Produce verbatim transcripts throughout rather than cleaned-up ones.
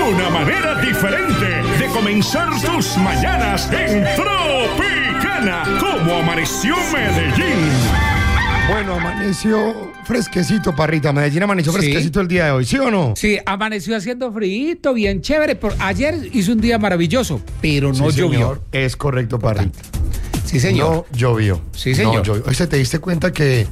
Una manera diferente de comenzar tus mañanas en Tropicana. Como amaneció Medellín. Bueno, amaneció fresquecito, Parrita. Medellín amaneció Sí. fresquecito el día de hoy, ¿sí o no? Sí, amaneció haciendo frío, bien chévere. Por, ayer hizo un día maravilloso, pero no Sí, llovió. señor. Es correcto, Parrita. Sí, señor. No llovió. Sí, señor. No llovió. Oye, ¿te diste cuenta que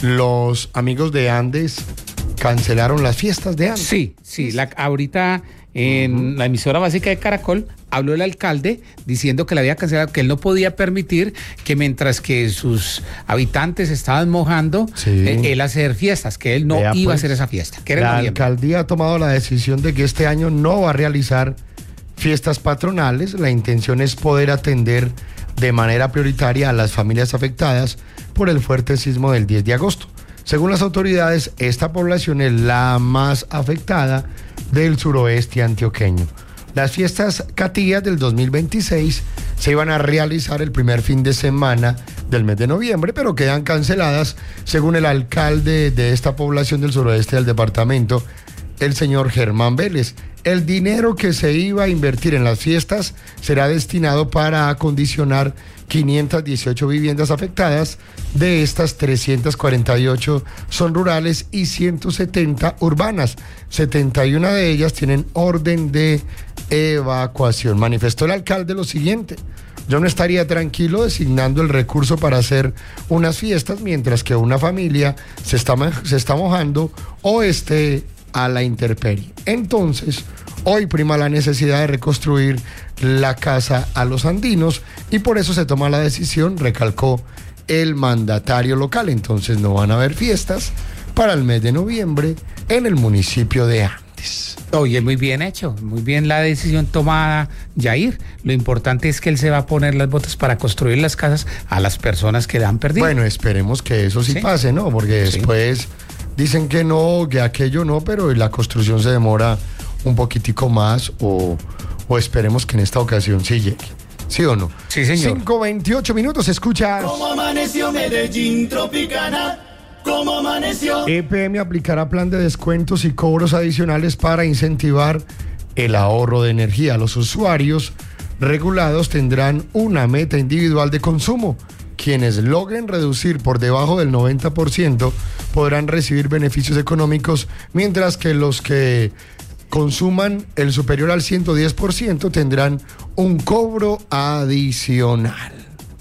los amigos de Andes cancelaron las fiestas de Andes? Sí, sí. La, ahorita en uh-huh. la emisora básica de Caracol habló el alcalde diciendo que le había cancelado, que él no podía permitir que mientras que sus habitantes estaban mojando, sí. eh, él hacer fiestas, que él no Vea, iba pues, a hacer esa fiesta. Que era la en noviembre. alcaldía ha tomado la decisión de que este año no va a realizar fiestas patronales. La intención es poder atender de manera prioritaria a las familias afectadas por el fuerte sismo del diez de agosto. Según las autoridades, esta población es la más afectada del suroeste antioqueño. Las fiestas Catías del dos mil veintiséis se iban a realizar el primer fin de semana del mes de noviembre, pero quedan canceladas, según el alcalde de esta población del suroeste del departamento, el señor Germán Vélez. El dinero que se iba a invertir en las fiestas será destinado para acondicionar quinientas dieciocho viviendas afectadas. De estas, trescientas cuarenta y ocho son rurales y ciento setenta urbanas. setenta y una de ellas tienen orden de evacuación. Manifestó el alcalde lo siguiente: yo no estaría tranquilo designando el recurso para hacer unas fiestas mientras que una familia se está, se está mojando o esté a la intemperie. Entonces, hoy prima la necesidad de reconstruir la casa a los andinos y por eso se toma la decisión, recalcó el mandatario local. Entonces no van a haber fiestas para el mes de noviembre en el municipio de Andes. Oye, muy bien hecho, muy bien la decisión tomada, Yair. Lo importante es que él se va a poner las botas para construir las casas a las personas que la han perdido. Bueno, esperemos que eso sí, sí. pase, ¿no? Porque sí. después dicen que no, que aquello no, pero la construcción se demora un poquitico más o, o esperemos que en esta ocasión sí llegue. ¿Sí o no? Sí, señor. cinco veintiocho minutos, escuchas. ¿Cómo amaneció Medellín Tropicana? ¿Cómo amaneció? E P M aplicará plan de descuentos y cobros adicionales para incentivar el ahorro de energía. Los usuarios regulados tendrán una meta individual de consumo. Quienes logren reducir por debajo del noventa por ciento podrán recibir beneficios económicos, mientras que los que consuman el superior al ciento diez por ciento tendrán un cobro adicional.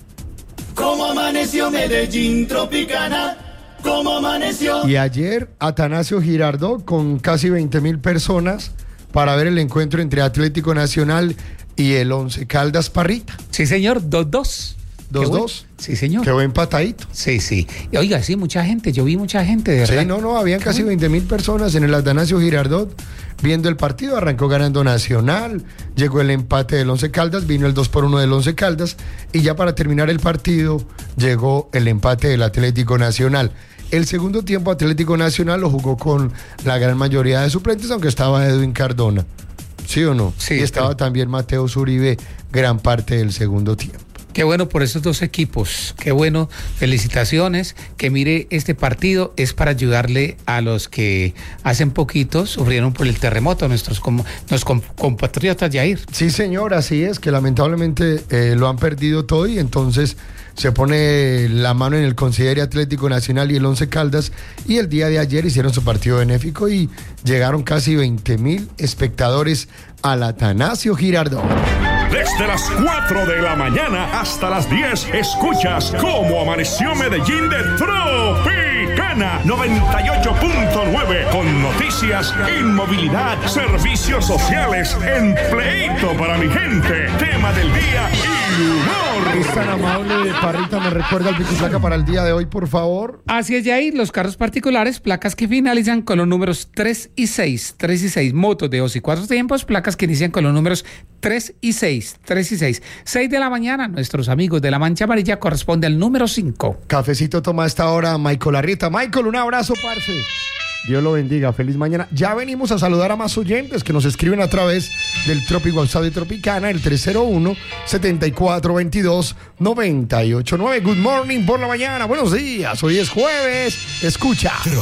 ¿Cómo amaneció Medellín Tropicana? ¿Cómo amaneció? Y ayer Atanasio Girardot con casi veinte mil personas para ver el encuentro entre Atlético Nacional y el Once Caldas, Parrita. Sí, señor, dos dos. dos dos. Sí, señor. Qué buen patadito. Sí, sí. Y oiga, sí, mucha gente, yo vi mucha gente, de verdad. Sí, no, no, habían casi veinte mil personas en el Atanasio Girardot viendo el partido. Arrancó ganando Nacional, llegó el empate del Once Caldas, vino el dos por uno del Once Caldas y ya para terminar el partido llegó el empate del Atlético Nacional. El segundo tiempo Atlético Nacional lo jugó con la gran mayoría de suplentes, aunque estaba Edwin Cardona. ¿Sí o no? Sí. Y estaba pero... también Mateo Zuribe gran parte del segundo tiempo. Qué bueno por esos dos equipos, qué bueno, felicitaciones, que mire, este partido es para ayudarle a los que hace poquito sufrieron por el terremoto, nuestros como, los compatriotas, Yair. Sí, señor, así es, que lamentablemente eh, lo han perdido todo y entonces se pone la mano en el Considere Atlético Nacional y el Once Caldas, y el día de ayer hicieron su partido benéfico y llegaron casi veinte mil espectadores al Atanasio Girardot. Desde las cuatro de la mañana hasta las diez, escuchas Cómo Amaneció Medellín de Tropicana noventa y ocho punto nueve, con noticias, inmovilidad, servicios sociales, empleito para mi gente, tema del día y humor. Es tan amable, Parrita, me recuerda el pico y placa para el día de hoy, por favor. Así es, Yair, los carros particulares, placas que finalizan con los números tres y seis, tres y seis, motos de dos y cuatro tiempos, placas que inician con los números tres y seis, tres y seis. seis de la mañana, nuestros amigos de la Mancha Amarilla corresponde al número cinco. Cafecito toma a esta hora Michael Arrieta. Michael, un abrazo, parce. Dios lo bendiga, feliz mañana. Ya venimos a saludar a más oyentes que nos escriben a través del Tropi WhatsApp de Tropicana, el tres cero uno, siete cuatro dos dos, nueve ocho nueve. Good morning por la mañana, buenos días, hoy es jueves, escucha.